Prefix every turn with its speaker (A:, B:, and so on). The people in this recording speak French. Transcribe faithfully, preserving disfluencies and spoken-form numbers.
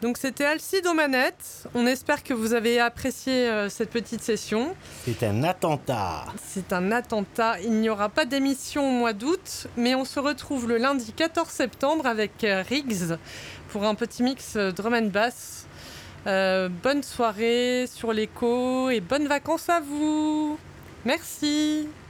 A: Donc c'était Alcide aux manettes. On espère que vous avez apprécié euh, cette petite session.
B: C'est un attentat.
A: C'est un attentat. Il n'y aura pas d'émission au mois d'août, mais on se retrouve le lundi quatorze septembre avec euh, Riggs pour un petit mix euh, drum and bass. Euh, bonne soirée sur l'écho et bonnes vacances à vous. Merci.